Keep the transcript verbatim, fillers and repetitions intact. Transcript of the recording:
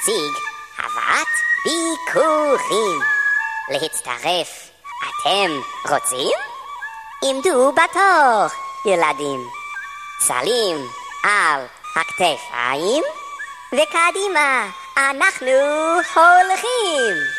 נציג הבאת ביקורים. להצטרף אתם רוצים? עמדו בתור, ילדים. סלים על הכתפיים, וקדימה אנחנו הולכים.